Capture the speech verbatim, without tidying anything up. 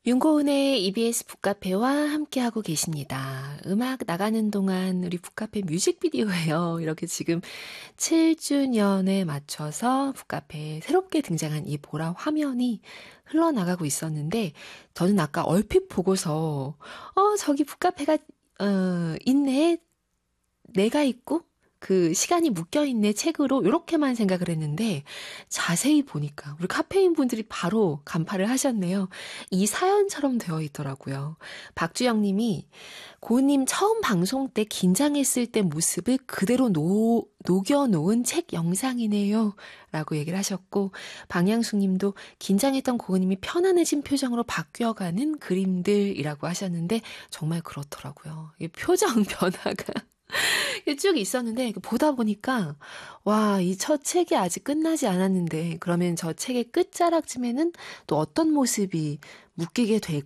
윤고은의 이비에스 북카페와 함께하고 계십니다. 음악 나가는 동안 우리 북카페 뮤직비디오예요. 이렇게 지금 칠 주년에 맞춰서 북카페에 새롭게 등장한 이 보라 화면이 흘러나가고 있었는데 저는 아까 얼핏 보고서 어 저기 북카페가 어 있네. 내가 있고 그 시간이 묶여있네 책으로 이렇게만 생각을 했는데 자세히 보니까 우리 카페인 분들이 바로 간파를 하셨네요. 이 사연처럼 되어 있더라고요. 박주영 님이 고은님 처음 방송 때 긴장했을 때 모습을 그대로 노, 녹여놓은 책 영상이네요. 라고 얘기를 하셨고 방양숙 님도 긴장했던 고은님이 편안해진 표정으로 바뀌어가는 그림들이라고 하셨는데 정말 그렇더라고요. 이 표정 변화가 쭉 있었는데 보다 보니까 와, 이 첫 책이 아직 끝나지 않았는데 그러면 저 책의 끝자락쯤에는 또 어떤 모습이 묶이게 될까?